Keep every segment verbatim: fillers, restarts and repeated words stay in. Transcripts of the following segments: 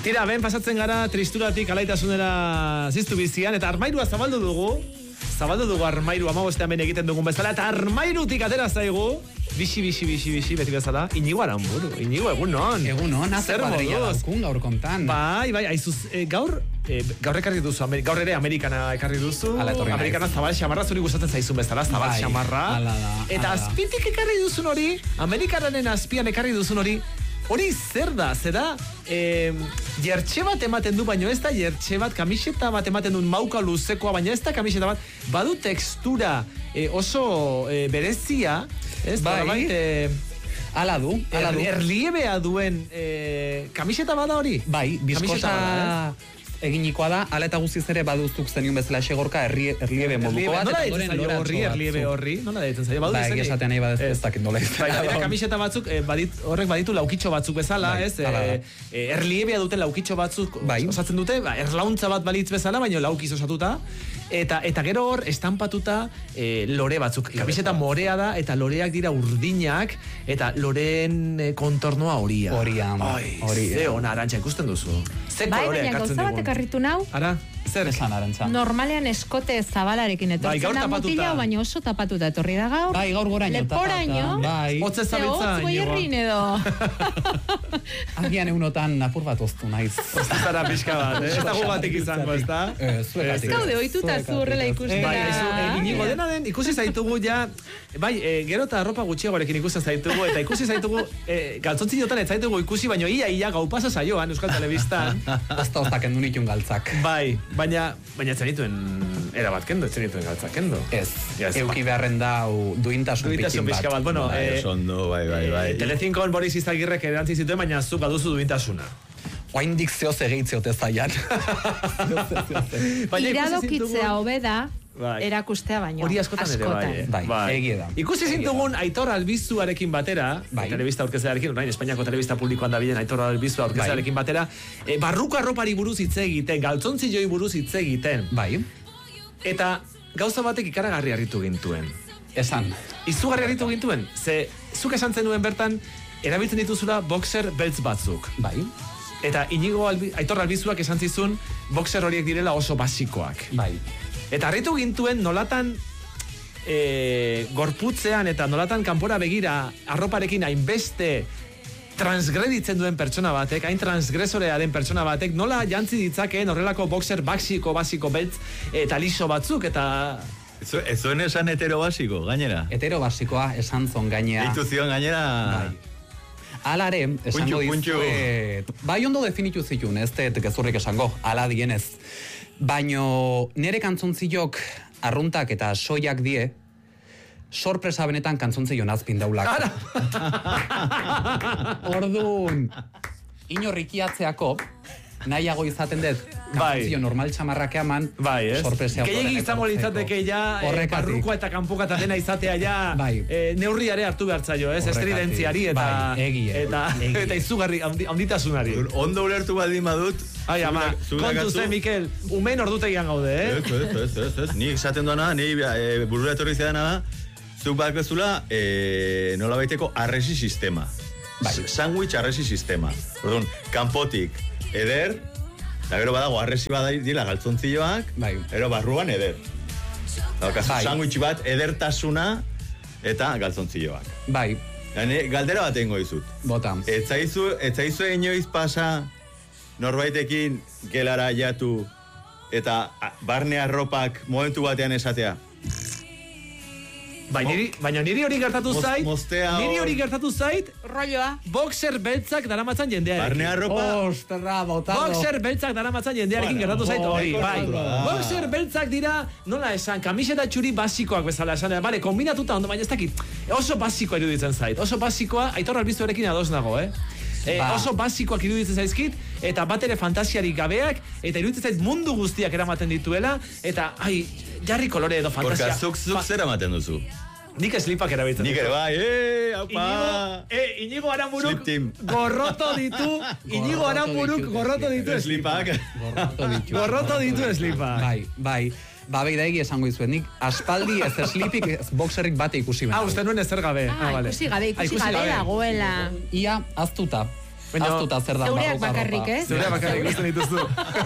Tira, ben pasatzen gara tristuratik alaitasunera ziztu bizian, eta armairua zabaldu dugu, zabaldu dugu armairu amabostean ben egiten dugun bezala, eta armairutik atera zaigu, bixi, bixi, bixi, bixi, beti bezala, Inigo Aranburu, Inigo, egun non. Egun non, azte padrilla daukun gaur kontan. Bai, bai, aizuz, e, gaur, e, gaur ekarri duzu, gaur ere Amerikana ekarri duzu, Amerikana zabal xamarra zuri gustatzen zaizun bezala, zabal bai, xamarra, eta azpitik ekarri duzun hori, Amerikanaren azpian ekarri duzun hori, hori zer da, zera, eh, jertxe bat ematen du, baina ez da jertxe bat, kamiseta bat ematen du mauka luzekoa, baina ez da kamiseta bat, badu tekstura eh, oso eh, berezia, ez da, bai, eh, ala du, ala du. Er, erliebea duen eh, kamiseta bada hori? Bai, bizkosa eginikoa da, ala eta guztiz ere baduztuk zenion bezala xegorka erliebe moduko bat. Nola deitzen zaio horri, erliebe horri? Nola deitzen zaio? Ba, egiasatean nahi badez ez dakit nola deitzen. Baina kamiseta batzuk, horrek baditu laukitxo batzuk bezala, ez? Erliebea duten laukitxo batzuk osatzen dute, erlauntza bat balitz bezala, baina laukiz osatuta. Eta eta gero hor estampatuta e, lore batzuk. Kamiseta morea da eta loreak dira urdinak eta loreen e, kontornoa horia. Horia. Hori. Ze ona arantxa ikusten duzu. Ze kolorea ekartzen dugu. Bai, baina gauza bat ekarritu nau. Ara, zer esan arantxa. Normalean eskote zabalarekin etortzen da mutila, baina oso tapatuta etorri da gaur. Bai, gaur goraino tapatuta. Leporaino. Bai. Hotze zabiltza. Hotz goierrin edo. Agian egunotan apur bat oztu naiz. Oztu zara pixka bat, eh? Ez dago batik izango, ez da? Ez gaude, oituta zu horrela ikustera. Bai, Inigo, dena den, ikusi zaitugu ja, bai, gero eta arropa gutxiagorekin ikusten zaitugu, eta ikusi zaitugu, galtzontzinotan ez zaitugu ikusi, baina ia, ia gau pasa saioan, Euskal Telebistan. Azta oztak endu nituen galtzak. Bai, baina, baina zenituen, era bat kendo, zenituen galtzak kendo. Ez, euki beharren da duintasun pikin bat. Bueno, ondo, bai, bai, bai. Telezinkon Boris Izagirrek erantzi zituen, baina zuk baduzu duintasuna. Oaindik zehoz egeitzeote zaian. Iradokitzea hobeda, erakustea baino. Hori askotan ere, bai. Bai, egie da. Ikusi zintugun Aitor Albizuarekin batera, telebista aurkezlearekin, orain Espainiako telebista publikoan da bilen Aitor Albizua aurkezlearekin batera, barruko arropari buruz hitz egiten, galtzontziloi buruz hitz egiten. Bai. Eta gauza batek ikaragarri harritu gintuen. Esan. Izugarri harritu gintuen, ze zuk esan zenuen bertan, erabiltzen dituzula boxer beltz batzuk. Bai. Eta Inigo Albi, Aitor Albizuak esan zizun boxer horiek direla oso basikoak. Bai. Eta harritu gintuen nolatan e, gorputzean eta nolatan kanpora begira arroparekin hainbeste transgreditzen duen pertsona batek, hain transgresorea den pertsona batek, nola jantzi ditzakeen horrelako boxer basiko, basiko beltz eta liso batzuk, eta... Ez zuen esan hetero basiko, gainera? Hetero basikoa esan zon gainera. Eitu zion gainera... Bai. Alare, esango dizuet, bai ondo definitu zituen, ez dut gezurrik esango, ala dienez. Baino nire kantzontzilok arruntak eta soiak die, sorpresa benetan kantzontzilon azpin daulak. Orduan, inorrikiatzeako, nahiago izaten dut, kantzontzillo normal txamarrak eman, sorpresea. Gehiagik izango litzateke ja, barrukoa eta kanpoka eta dena izatea ja, neurriare hartu behartzaio, ez? Estridentziari eta izugarri handitasunari. Ondo ulertu baldin badut, ai, ama, kontu ze, Mikel, umen ordutegian gaude, eh? Ez, ez, ez, ez, ez, nik esaten duana, nik burura etorri zedana da, zuk bat bezula, nola baiteko arresi sistema. Sandwich arresi sistema. Orduan, kanpotik, eder, eta gero badago arresi bada dila galtzontzilloak, gero barruan eder. Sandwich bat edertasuna eta galtzontzilloak. Bai. Galdera bat egingo dizut. Bota. Ez zaizu inoiz pasa norbaitekin gelara jatu eta barne arropak momentu batean esatea. Baina niri hori gertatu zait, niri hori gertatu zait, rolloa, boxer beltzak daramatzan jendearekin. Barne arropa? Ostra, botado. Boxer beltzak daramatzan jendearekin gertatu zait hori, bai. Boxer beltzak dira, nola esan, kamiseta txuri basikoak bezala esan, bale, kombinatuta ondo, baina ez dakit, oso basikoa iruditzen zait, oso basikoa, Aitor Albizuarekin ados nago, eh? E, oso basikoak iruditzen zaizkit, eta bat ere fantasiarik gabeak, eta iruditzen zait mundu guztiak eramaten dituela, eta, ai, jarri kolore edo fantasia. Porka, zuk, zuk zer amaten duzu? Nik eslipak erabiltzen ditu. Nik ere bai, eee, haupa! Inigo, e, Inigo Aranburuk gorroto ditu, Inigo Aranburuk gorroto ditu eslipak. Gorroto ditu. Gorroto ditu eslipak. Bai, bai. Ba, behi da egi esango izuet, nik aspaldi ez eslipik, ez boxerrik bate ikusi behar. Ah, uste nuen ezer gabe. Ah, ikusi gabe, ikusi gabe dagoela. Ia, aztuta. Aztuta zer da Zeureak bakarrik, eh? Zeureak bakarrik ikusten dituzu.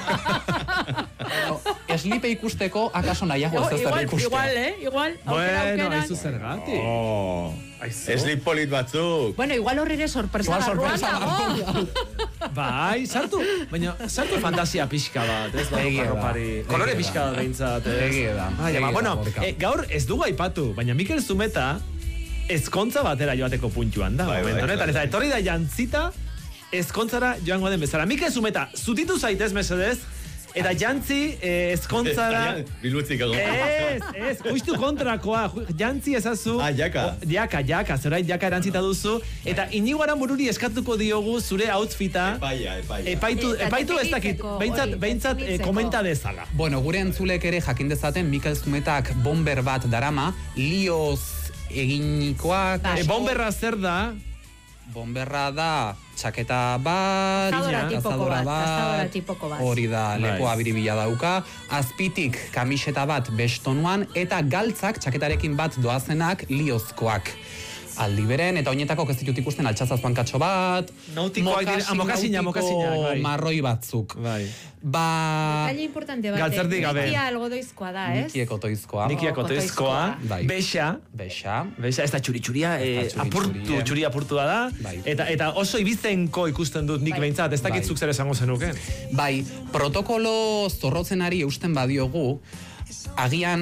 Eslipe ikusteko, akaso nahiago ez ez da ikustea. Igual, eh? Igual. Bueno, aizu zergatik. Oh, Slip polit batzuk. Bueno, igual horri ere sorpresa barruan dago. Bai, sartu, baina sartu fantasia pixka bat, ez da, arropari. Kolore pixka bat behintzat, ez? Egie da. Bueno, gaur ez dugu aipatu, baina Mikel Zumeta ezkontza batera joateko puntuan da, momentu honetan. Eta etorri da jantzita ezkontzara joango den bezala. Mikel Zumeta, zutitu zaitez, mesedez, eta jantzi ezkontzara... Bilutzik egon. Ez, ez, justu kontrakoa. Jantzi ezazu... Ah, jaka. Jaka, jaka, zerait jaka erantzita duzu. Eta Inigo Aranbururi eskatuko diogu zure outfita... Epaia, epaia. Epaitu, epaitu ez dakit, behintzat, behintzat komenta dezala. Bueno, gure entzulek ere jakin dezaten Mikel Zumetak bomber bat darama, lioz eginikoak... E, bomberra zer da? Bomberra da txaketa bat, kazadora bat, tipoko bat. Hori da, lepoa biribila dauka, azpitik kamiseta bat bestonuan, eta galtzak txaketarekin bat doazenak liozkoak. Aldi beren, eta oinetako ez ditut ikusten altxazazpan katxo bat, nautikoak dire, mokasina, mokasina, bai. Marroi batzuk. Bai. Ba... Detalle importante bat, galtzerdik gabe. Nikia algodoizkoa da, ez? Nikieko toizkoa. Nikieko toizkoa, bexa. Bexa. Bexa, ez da txuri-txuria, apurtu, txuri apurtua da. Eta, eta oso ibizenko ikusten dut nik behintzat, ez dakitzuk zer esango zenuke. Bai, protokolo zorrotzenari eusten badiogu, agian...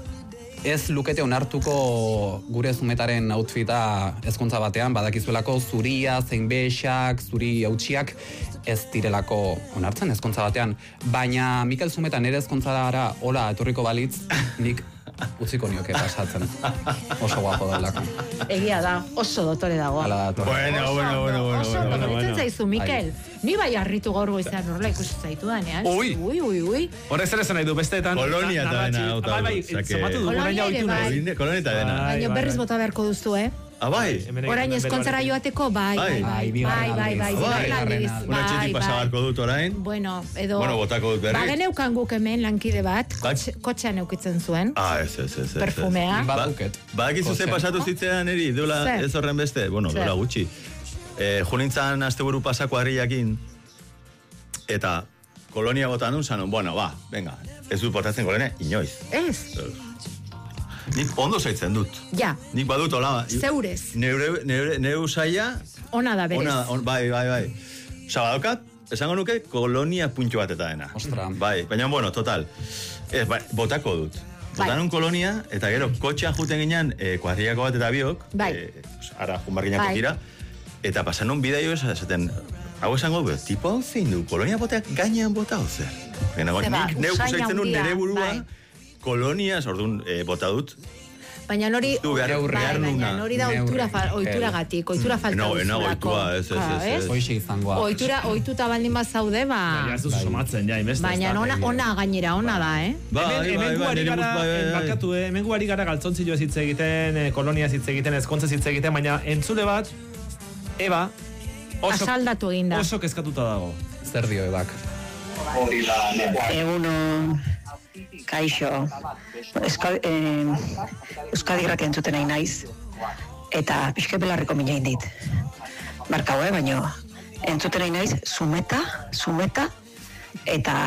Ez lukete onartuko gure Zumetaren outfita ezkontza batean, badakizuelako zuria, zein bexak, zuri hautsiak ez direlako onartzen ezkontza batean. Baina Mikel Zumeta nire ezkontzara hola etorriko balitz, nik utziko nioke pasatzen. Oso guapo da lako. Egia da, oso dotore dago. Hala da, bueno, bueno, bueno, bueno. Oso dotore zaizu, Mikel. Ni bai harritu gaur goizean horrela ikusi zaitu danean. Ui, ui, ui, ui. Horrek zer esan nahi du, besteetan... Kolonia eta dena. Bai, bai, zomatu du, orain jau itu nahi. Kolonia eta dena. Baina berriz bota beharko duzu, eh? Ah, bai? Orain ezkontzara joateko, bai, bai, bai, bai, bai, bai, bai, Bueno, etxetik pasabarko dut orain. Bueno, edo... Bueno, botako dut berriz. Bageneukan guk hemen lankide bat, kotxean eukitzen zuen. Ah, ez, ez, ez. Perfumea. Badakizu ze pasatu zitzean eri, duela ez horren beste? Bueno, duela gutxi. Junintzan asteburu pasako harriakin, eta kolonia botan duen zanon, bueno, ba, venga, ez dut portatzen kolonia, inoiz. Ez. Nik ondo zaitzen dut. Ja. Nik badut hola. Zeurez. Neure usaia... Ona da berez. Bai, bai, bai. Osa, badokat, esango nuke, kolonia puntxo bat eta dena. Ostra. Bai, baina, bueno, total. Ez, bai, botako dut. Botan un kolonia, eta gero, kotxean juten ginean, eh, kuadriako bat eta biok, bai. eh, ara, junbar ginean kokira, eta pasan un bidaio esaten, hau esango, be, tipo hau zein du, kolonia boteak gainean bota hau zer. Nik neuk usaitzen un nere burua, koloniaz, orduan, eh, bota dut. Baina nori... Baina nori da oitura gatik, oitura falta duzulako. No, oitua, ez, ez, ez. Hoixe izangoa. Oitura, oituta baldin bat zaude, ba... Baina ez duzu somatzen, ja, imestez. Baina ona gainera, ona da, eh? Hemen guari gara, bakatu, hemen guari gara galtzontzillo ez hitz egiten, kolonia hitz egiten, ezkontza hitz egiten, baina entzule bat, Eba, asaldatu eginda. Oso kezkatuta dago. Zer dio Ebak? Eguno... Kaixo, Euskadi irratia entzuten nahi naiz, eta pixke belarriko mina indit. Barkau, eh, baino, entzuten nahi naiz, Zumeta, Zumeta, eta,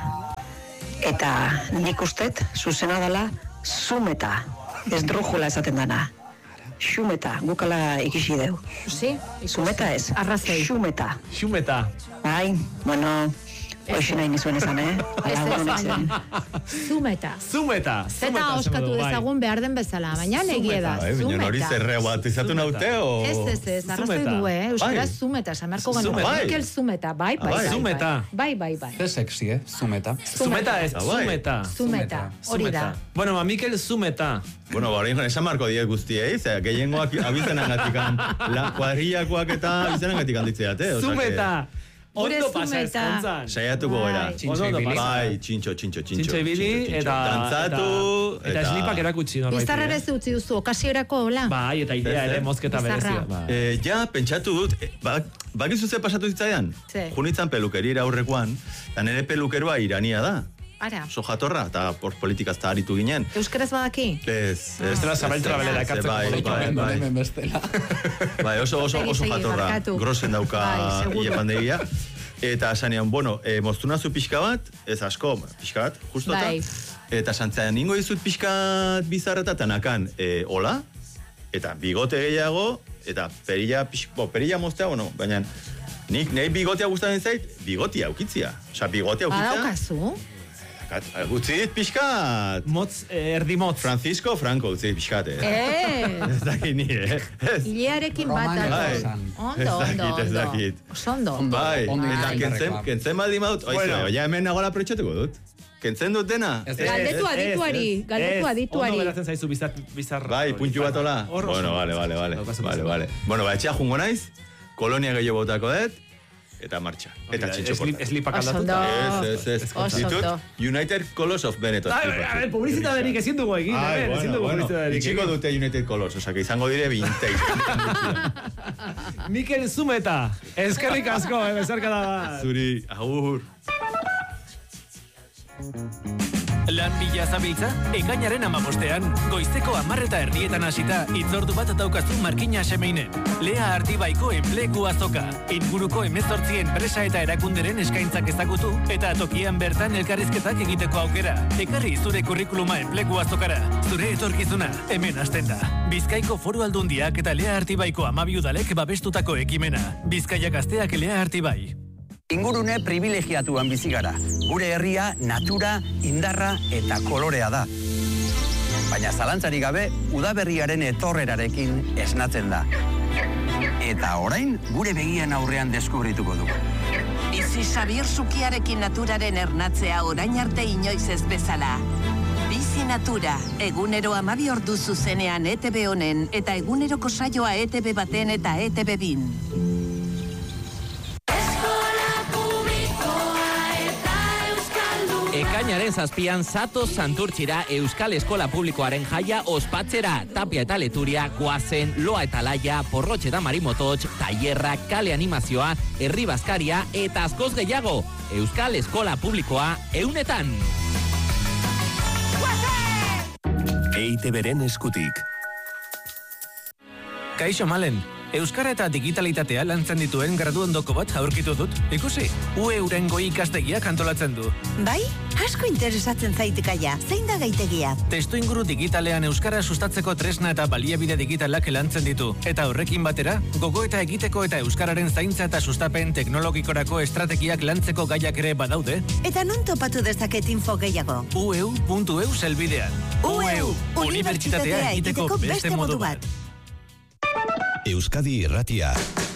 eta nik ustet, zuzena dela, Zumeta, ez drujula esaten dana. Xumeta, gukala ikisi deu. Si? Zumeta ez, arrazoi. Xumeta. Xumeta. Bai, bueno... Hoxe nahi nizuen esan, eh? Ez ez, Zumeta. Zumeta. Zeta oskatu dezagun behar den bezala, baina negie da, Zumeta. Baina nori zerre bat izatu naute, o... Ez, ez, ez, arrazoi du, eh? Euskara Zumeta, samarko gano. Mikel Zumeta, bai, bai, bai. Zumeta. Bai, bai, bai. Ze sexy, eh? Zumeta. Zumeta ez, Zumeta. Zumeta, hori da. Bueno, ma, Mikel Zumeta. Bueno, bora, ingo, esan marko diet guztiei, ze, gehiengoak abizenan gatikan, la kuadriakoak eta abizenan gatikan ditzeate. Zumeta. Ondo pasa ezkontzan. Saiatuko gara. Txintxo ibili. Bai, txintxo, txintxo, txintxo. Txintxo ibili eta... Dantzatu. Eta eslipak erakutsi norbait. Bizarrara ez utzi duzu, okasiorako, hola? Bai, eta idea ere, mozketa berezia. Ja, pentsatu dut, bakizu ze pasatu zitzaidan? Junitzan pelukerira aurrekoan, eta nire pelukeroa irania da. Ara. Oso jatorra, eta por politikaz eta aritu ginen. Euskaraz badaki? Ez, ez. Estela zabeltra belera ekartzeko. Bai, bai, bai. Bai, oso, oso, oso jatorra. Grosen dauka iepandegia. Eta sanean, bueno, e, moztu nazu pixka bat, ez asko, pixka bat, justota. Bai. Eta santzean, ningo izut pixka bizarreta, eta nakan, e, hola, eta bigote gehiago, eta perilla, bo, perilla moztea, bueno, baina, nik nahi bigotea gustatzen zait, bigotia aukitzia. Osa, bigotea aukitzia. Badaukazu? Utzi dit pixkat. Motz, erdi motz. Francisco Franco, utzi dit pixkat, eh? Eh! Ez dakit ni, eh? Ilearekin bat dago. Ondo, ondo, ondo. Ez dakit, Ondo, ondo. Bai, eta kentzen, kentzen baldi maut, oizu, ja hemen nagola pretxetuko dut. Kentzen dut dena? Galdetu adituari, galdetu adituari. Ondo beratzen zaizu bizar... Bai, puntu bat hola. Bueno, vale, vale, vale. Vale, vale. Bueno, ba, etxea jungo naiz, kolonia gehiago botako dut, eta martxa. Eta txintxo porta. Eslipak aldatuta. Ez, ez, ez. Ditut United Colors of Benetton. A ver, publizitaderik ezin dugu egin. Ezin dugu publizitaderik. Itxiko dute United Colors, osak izango dire bintei. Mikel Zumeta, eskerrik asko, bezarka da. Zuri, agur. Lan bila zabiltza, ekainaren amabostean, goizteko amarreta erdietan hasita, itzordu bat daukazu Markina Semeinen. Lea Artibaiko enplegu azoka, inguruko emezortzi enpresa eta erakunderen eskaintzak ezagutu, eta tokian bertan elkarrizketak egiteko aukera. Ekarri zure kurrikuluma enplegu azokara, zure etorkizuna, hemen hasten da. Bizkaiko Foru Aldundiak eta Lea Artibaiko amabi udalek babestutako ekimena. Bizkaia Gazteak Lea Artibai. Ingurune privilegiatuan bizi gara. Gure herria, natura, indarra eta kolorea da. Baina zalantzarik gabe, udaberriaren etorrerarekin esnatzen da. Eta orain, gure begien aurrean deskubrituko dugu. Bizi Xabier Sukiarekin naturaren ernatzea orain arte inoiz ez bezala. Bizi Natura, egunero amabi ordu zuzenean E T B honen, eta eguneroko saioa E T B baten eta E T B bin. Ekainaren zazpian Zato Santurtzira Euskal Eskola Publikoaren jaia ospatzera. Tapia eta Leturia, Goazen, Loa eta Laia, Porrotxe eta Marimototx, Tailerra, Kale Animazioa, Herri Bazkaria eta askoz gehiago. Euskal Eskola Publikoa eunetan. E I T B-ren eskutik. Kaixo Malen, Euskara eta digitalitatea lantzen dituen graduondoko bat aurkitu dut. Ikusi, U E uren goi ikastegiak antolatzen du. Bai? Asko interesatzen zaitekaia. Zein da gaitegia? Testu inguru digitalean Euskara sustatzeko tresna eta baliabide digitalak lantzen ditu. Eta horrekin batera, gogo eta egiteko eta Euskararen zaintza eta sustapen teknologikorako estrategiak lantzeko gaiak ere badaude. Eta non topatu dezaket info gehiago? U E U puntu E U zelbidean. U E U, unibertsitatea egiteko beste modu bat. Euskadi Irratia.